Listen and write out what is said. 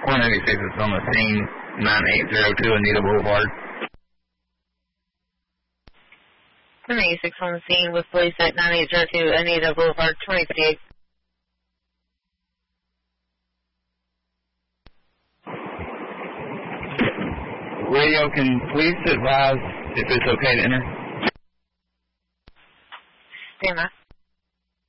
186 is on the scene, 9802 Anita Boulevard. 186 on the scene with police at 9802 Anita Boulevard, 2058. Radio, can police advise if it's okay to enter? Stand by.